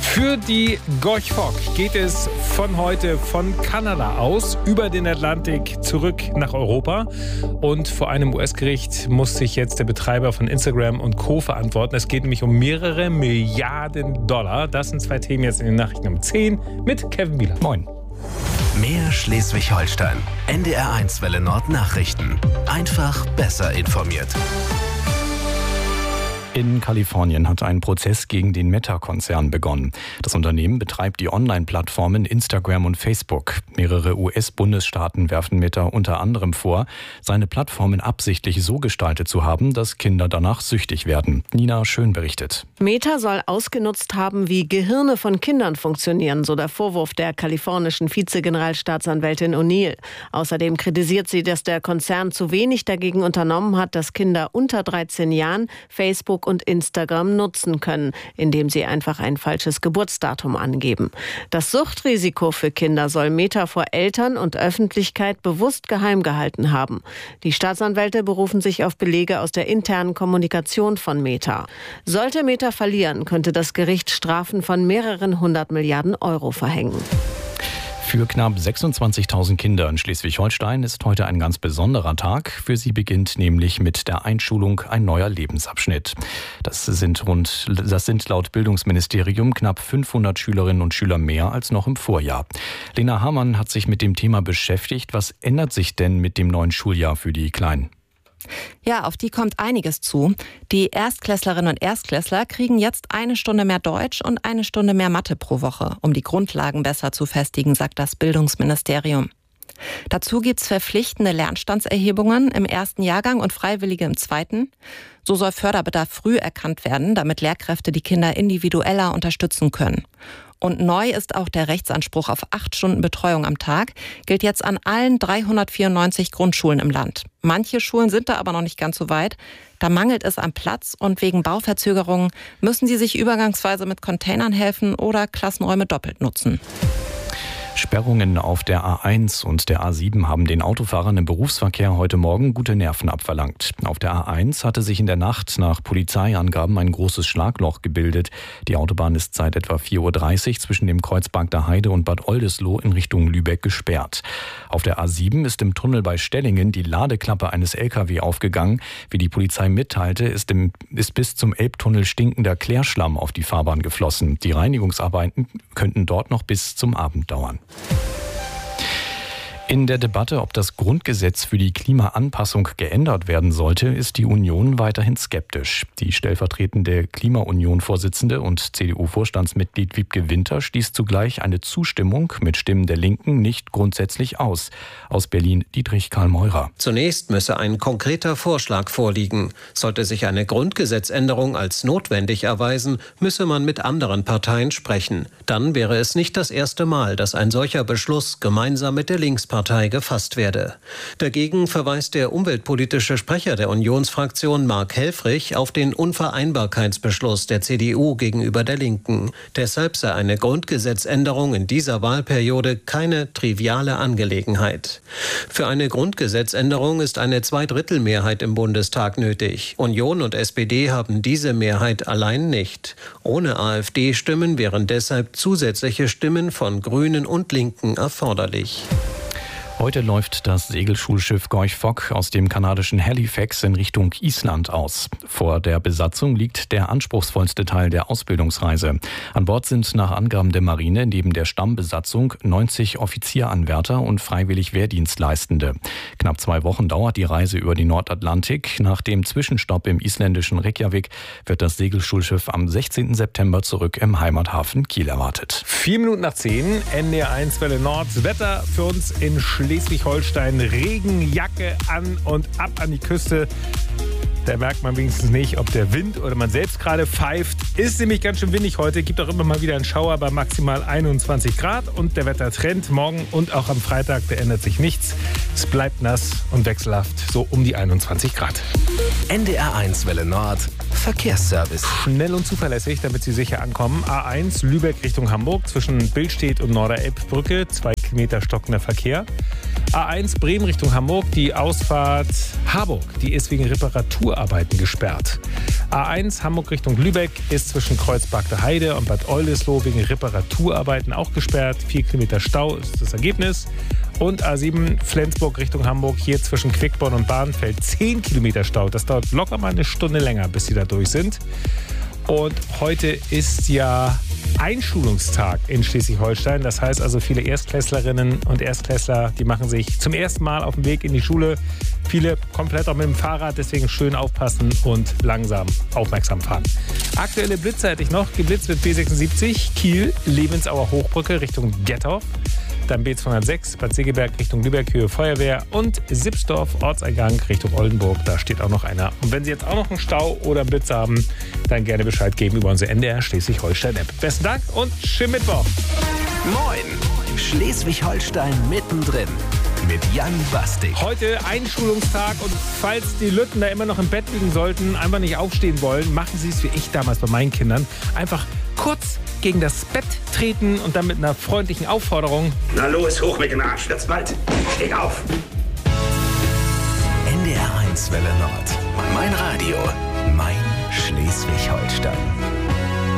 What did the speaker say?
Für die Gorch Fock geht es von heute von Kanada aus über den Atlantik zurück nach Europa. Und vor einem US-Gericht muss sich jetzt der Betreiber von Instagram und Co. verantworten. Es geht nämlich um mehrere Milliarden Dollar. Das sind zwei Themen jetzt in den Nachrichten um 10 mit Kevin Bieler. Moin. Mehr Schleswig-Holstein. NDR1 Welle Nord Nachrichten. Einfach besser informiert. In Kalifornien hat ein Prozess gegen den Meta-Konzern begonnen. Das Unternehmen betreibt die Online-Plattformen Instagram und Facebook. Mehrere US-Bundesstaaten werfen Meta unter anderem vor, seine Plattformen absichtlich so gestaltet zu haben, dass Kinder danach süchtig werden. Nina Schön berichtet. Meta soll ausgenutzt haben, wie Gehirne von Kindern funktionieren, so der Vorwurf der kalifornischen Vizegeneralstaatsanwältin O'Neill. Außerdem kritisiert sie, dass der Konzern zu wenig dagegen unternommen hat, dass Kinder unter 13 Jahren Facebook und Instagram nutzen können, indem sie einfach ein falsches Geburtsdatum angeben. Das Suchtrisiko für Kinder soll Meta vor Eltern und Öffentlichkeit bewusst geheim gehalten haben. Die Staatsanwälte berufen sich auf Belege aus der internen Kommunikation von Meta. Sollte Meta verlieren, könnte das Gericht Strafen von mehreren 100 Milliarden Euro verhängen. Für knapp 26.000 Kinder in Schleswig-Holstein ist heute ein ganz besonderer Tag. Für sie beginnt nämlich mit der Einschulung ein neuer Lebensabschnitt. Das sind laut Bildungsministerium knapp 500 Schülerinnen und Schüler mehr als noch im Vorjahr. Lena Hamann hat sich mit dem Thema beschäftigt. Was ändert sich denn mit dem neuen Schuljahr für die Kleinen? Ja, auf die kommt einiges zu. Die Erstklässlerinnen und Erstklässler kriegen jetzt 1 Stunde mehr Deutsch und 1 Stunde mehr Mathe pro Woche, um die Grundlagen besser zu festigen, sagt das Bildungsministerium. Dazu gibt's verpflichtende Lernstandserhebungen im ersten Jahrgang und freiwillige im zweiten. So soll Förderbedarf früh erkannt werden, damit Lehrkräfte die Kinder individueller unterstützen können. Und neu ist auch der Rechtsanspruch auf 8 Stunden Betreuung am Tag, gilt jetzt an allen 394 Grundschulen im Land. Manche Schulen sind da aber noch nicht ganz so weit. Da mangelt es am Platz und wegen Bauverzögerungen müssen sie sich übergangsweise mit Containern helfen oder Klassenräume doppelt nutzen. Sperrungen auf der A1 und der A7 haben den Autofahrern im Berufsverkehr heute Morgen gute Nerven abverlangt. Auf der A1 hatte sich in der Nacht nach Polizeiangaben ein großes Schlagloch gebildet. Die Autobahn ist seit etwa 4:30 Uhr zwischen dem Kreuzberger Heide und Bad Oldesloe in Richtung Lübeck gesperrt. Auf der A7 ist im Tunnel bei Stellingen die Ladeklappe eines LKW aufgegangen. Wie die Polizei mitteilte, ist bis zum Elbtunnel stinkender Klärschlamm auf die Fahrbahn geflossen. Die Reinigungsarbeiten könnten dort noch bis zum Abend dauern. In der Debatte, ob das Grundgesetz für die Klimaanpassung geändert werden sollte, ist die Union weiterhin skeptisch. Die stellvertretende Klima-Union-Vorsitzende und CDU-Vorstandsmitglied Wiebke Winter stieß zugleich eine Zustimmung mit Stimmen der Linken nicht grundsätzlich aus. Aus Berlin Dietrich Karl Meurer. Zunächst müsse ein konkreter Vorschlag vorliegen. Sollte sich eine Grundgesetzänderung als notwendig erweisen, müsse man mit anderen Parteien sprechen. Dann wäre es nicht das erste Mal, dass ein solcher Beschluss gemeinsam mit der Linkspartei gefasst werde. Dagegen verweist der umweltpolitische Sprecher der Unionsfraktion Mark Helfrich auf den Unvereinbarkeitsbeschluss der CDU gegenüber der Linken. Deshalb sei eine Grundgesetzänderung in dieser Wahlperiode keine triviale Angelegenheit. Für eine Grundgesetzänderung ist eine Zweidrittelmehrheit im Bundestag nötig. Union und SPD haben diese Mehrheit allein nicht. Ohne AfD-Stimmen wären deshalb zusätzliche Stimmen von Grünen und Linken erforderlich. Heute läuft das Segelschulschiff Gorch Fock aus dem kanadischen Halifax in Richtung Island aus. Vor der Besatzung liegt der anspruchsvollste Teil der Ausbildungsreise. An Bord sind nach Angaben der Marine neben der Stammbesatzung 90 Offizieranwärter und freiwillig Wehrdienstleistende. Knapp 2 Wochen dauert die Reise über den Nordatlantik. Nach dem Zwischenstopp im isländischen Reykjavik wird das Segelschulschiff am 16. September zurück im Heimathafen Kiel erwartet. 7:10, NDR1 Welle Nord. Wetter für uns in Schleswig-Holstein, Regenjacke an und ab an die Küste. Da merkt man wenigstens nicht, ob der Wind oder man selbst gerade pfeift. Ist nämlich ganz schön windig heute. Gibt auch immer mal wieder einen Schauer bei maximal 21 Grad. Und der Wettertrend morgen und auch am Freitag, da ändert sich nichts. Es bleibt nass und wechselhaft, so um die 21 Grad. NDR1 Welle Nord, Verkehrsservice. Schnell und zuverlässig, damit Sie sicher ankommen. A1 Lübeck Richtung Hamburg zwischen Billstedt und Norderelbbrücke. 2 Kilometer stockender Verkehr. A1 Bremen Richtung Hamburg, die Ausfahrt Harburg, die ist wegen Reparaturarbeiten gesperrt. A1 Hamburg Richtung Lübeck ist zwischen Kreuzberg der Heide und Bad Oldesloe wegen Reparaturarbeiten auch gesperrt. 4 Kilometer Stau ist das Ergebnis. Und A7 Flensburg Richtung Hamburg, hier zwischen Quickborn und Bahrenfeld 10 Kilometer Stau. Das dauert locker mal eine Stunde länger, bis sie da durch sind. Und heute ist ja Einschulungstag in Schleswig-Holstein. Das heißt also, viele Erstklässlerinnen und Erstklässler, die machen sich zum ersten Mal auf den Weg in die Schule. Viele komplett auch mit dem Fahrrad, deswegen schön aufpassen und langsam aufmerksam fahren. Aktuelle Blitze hätte ich noch. Geblitzt wird B76, Kiel, Lebensauer Hochbrücke Richtung Gettorf. Dann B206, Bad Segeberg Richtung Lübeck, Höhe Feuerwehr und Sipsdorf, Ortseingang Richtung Oldenburg. Da steht auch noch einer. Und wenn Sie jetzt auch noch einen Stau oder einen Blitz haben, dann gerne Bescheid geben über unsere NDR Schleswig-Holstein-App. Besten Dank und schönen Mittwoch. Moin! Schleswig-Holstein mittendrin mit Jan Bastig. Heute Einschulungstag und falls die Lütten da immer noch im Bett liegen sollten, einfach nicht aufstehen wollen, machen Sie es wie ich damals bei meinen Kindern. Einfach kurz gegen das Bett treten und dann mit einer freundlichen Aufforderung: Na los, hoch mit dem Arsch, wird's bald. Steh auf. NDR 1 Welle Nord. Mein Radio. Mein Schleswig-Holstein.